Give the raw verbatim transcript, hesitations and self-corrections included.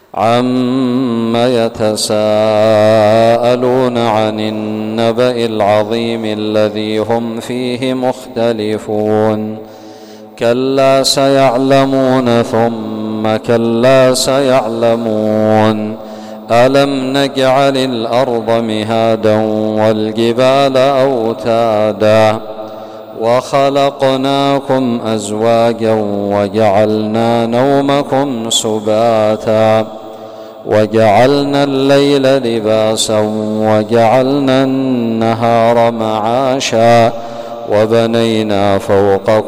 عم يتساءلون عن النبأ العظيم الذي هم فيه مختلفون كلا سيعلمون ثم كلا سيعلمون ألم نجعل الأرض مهادا والجبال أوتادا وخلقناكم أزواجا وجعلنا نومكم سباتا وجعلنا الليل لباسا وجعلنا النهار معاشا وبنينا فوقكم